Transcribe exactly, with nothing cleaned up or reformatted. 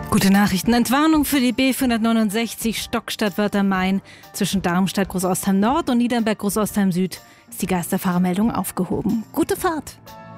Gute Nachrichten. Entwarnung für die B vierhundertneunundsechzig Stockstadt-Wörther-Main. Zwischen Darmstadt Großostheim Nord und Niedernberg Großostheim Süd ist die Geisterfahrermeldung aufgehoben. Gute Fahrt!